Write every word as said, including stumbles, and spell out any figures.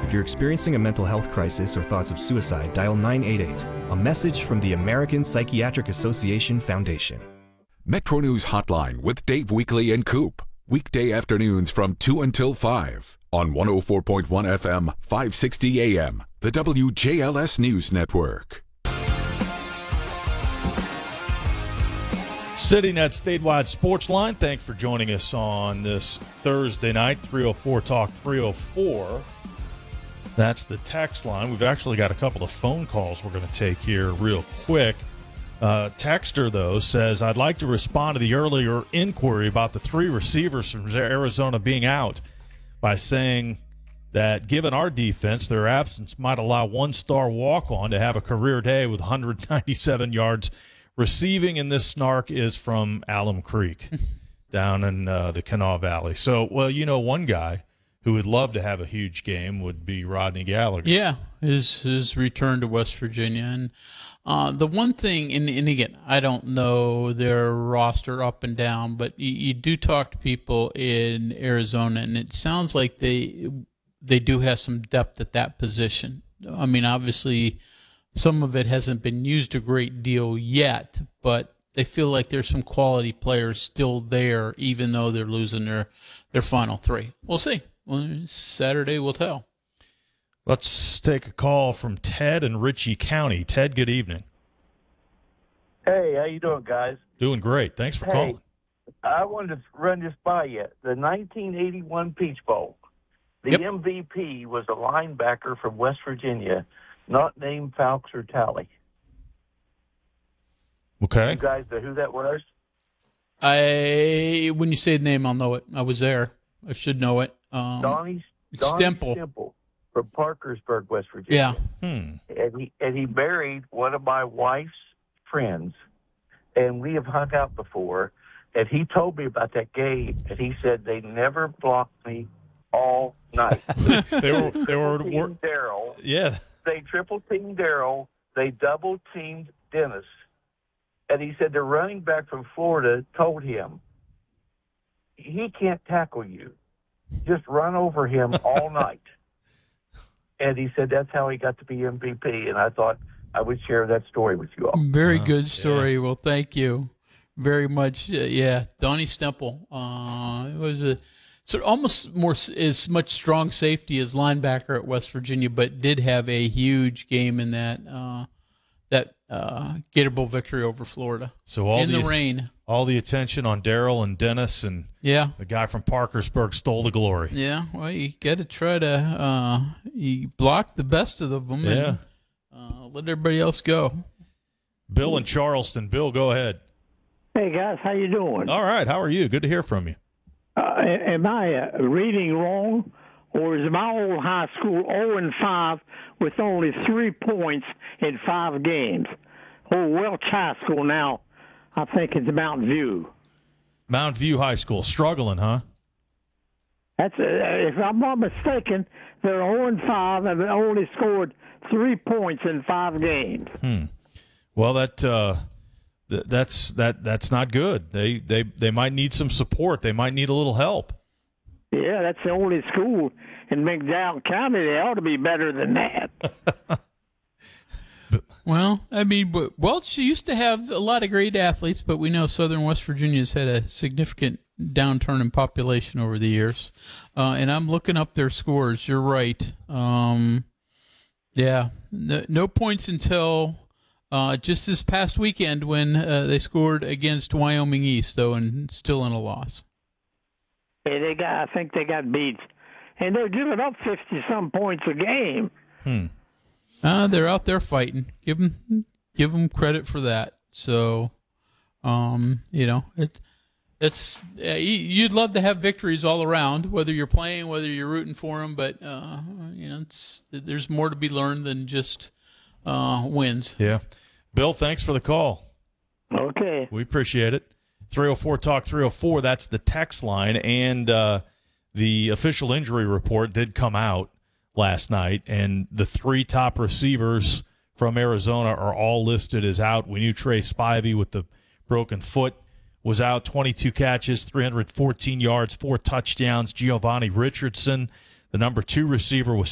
If you're experiencing a mental health crisis or thoughts of suicide, dial nine eight eight. A message from the American Psychiatric Association Foundation. Metro News Hotline with Dave Weekly and Coop. Weekday afternoons from two until five on one oh four point one F M, five sixty A M, the W J L S News Network. CityNet Statewide Sports Line, thanks for joining us on this Thursday night, three oh four Talk three oh four. That's the text line. We've actually got a couple of phone calls we're going to take here real quick. Uh, Texter, though, says, I'd like to respond to the earlier inquiry about the three receivers from Arizona being out by saying that given our defense, their absence might allow one star walk-on to have a career day with one hundred ninety-seven yards receiving, and this snark is from Alum Creek down in uh, the Kanawha Valley. So, well, you know, one guy who would love to have a huge game would be Rodney Gallagher. Yeah, his his return to West Virginia. And uh, the one thing, and, and again, I don't know their roster up and down, but you, you do talk to people in Arizona, and it sounds like they they do have some depth at that position. I mean, obviously, some of it hasn't been used a great deal yet, but they feel like there's some quality players still there, even though they're losing their, their final three. We'll see. Well, Saturday will tell. Let's take a call from Ted in Ritchie County. Ted, good evening. Hey, how you doing, guys? Doing great. Thanks for hey, calling. I wanted to run this by you. The nineteen eighty-one Peach Bowl, the Yep. M V P was a linebacker from West Virginia, not named Fowlks or Talley. Okay. You guys know who that was? I when you say the name, I'll know it. I was there. I should know it. Um, Donnie, Donnie Stemple. Stemple from Parkersburg, West Virginia. Yeah. Hmm. And he, and he married one of my wife's friends, and we have hung out before, and he told me about that game, and he said they never blocked me all night. they were they were, Triple were teamed Darryl. yeah. They triple teamed Darryl. They double teamed Dennis. And he said the running back from Florida told him, he can't tackle you. Just run over him all night. And he said that's how he got to be M V P. And I thought I would share that story with you all. Very Wow. good story. Yeah. Well, thank you very much. Uh, yeah, Donnie Stemple. Uh, it was a so almost more as much strong safety as linebacker at West Virginia, but did have a huge game in that uh, that uh, Gator Bowl victory over Florida. So all in the, the rain. all the attention on Darryl and Dennis, and Yeah. the guy from Parkersburg stole the glory. Yeah, well, you got to try to uh, you block the best of them and Yeah. uh, let everybody else go. Bill in Charleston. Bill, go ahead. Hey guys, how you doing? All right. How are you? Good to hear from you. Uh, am I uh, reading wrong, or is my old high school oh and five with only three points in five games? Oh, Welch High School now, I think it's Mountain View. Mount View High School. Struggling, huh? That's uh, if I'm not mistaken, they're oh and five and they only scored three points in five games. Hmm. Well, that uh, th- that's that that's not good. They they they might need some support. They might need a little help. Yeah, that's the only school in McDowell County. They ought to be better than that. Well, I mean, but Welch used to have a lot of great athletes, but we know Southern West Virginia's had a significant downturn in population over the years. Uh, and I'm looking up their scores. You're right. Um, yeah, no, no points until uh, just this past weekend when uh, they scored against Wyoming East, though, and still in a loss. Hey, they got. I think they got beat, and they're giving up fifty some points a game. Hmm. Uh, they're out there fighting. Give them, give them credit for that. So, um, you know, it, it's uh, you'd love to have victories all around, whether you're playing, whether you're rooting for them. But uh, you know, it's there's more to be learned than just uh, wins. Yeah. Bill, thanks for the call. Okay. We appreciate it. three oh four Talk three oh four, that's the text line. And uh, the official injury report did come out last night, and the three top receivers from Arizona are all listed as out. We knew Trey Spivey with the broken foot was out, twenty-two catches, three hundred fourteen yards, four touchdowns. Giovanni Richardson, the number two receiver, was